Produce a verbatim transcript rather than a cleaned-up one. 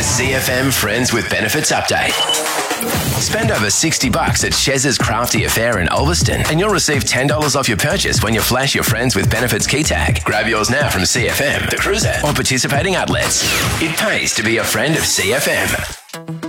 C F M Friends with Benefits update. Spend over sixty bucks at Shez's Crafty Affair in Ulverston and you'll receive ten dollars off your purchase when you flash your Friends with Benefits key tag. Grab yours now from C F M, The Cruiser, or participating outlets. It pays to be a friend of C F M.